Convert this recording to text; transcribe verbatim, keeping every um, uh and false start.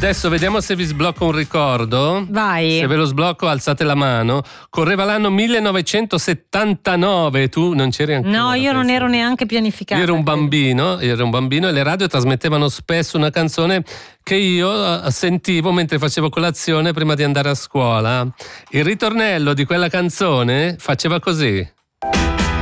Adesso vediamo se vi sblocco un ricordo. Vai. Se ve lo sblocco, alzate la mano. Correva l'anno millenovecentosettantanove. Tu non c'eri ancora? No, io non ero neanche pianificata. Io ero un bambino, io ero un bambino e le radio trasmettevano spesso una canzone che io sentivo mentre facevo colazione prima di andare a scuola. Il ritornello di quella canzone faceva così.